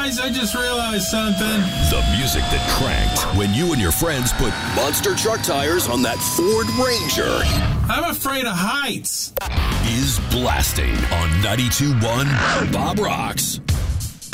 guys, I just realized something. The music that cranked when you and your friends put Monster truck tires on that Ford Ranger. I'm afraid of heights. Is blasting on 92.1 Bob Rocks.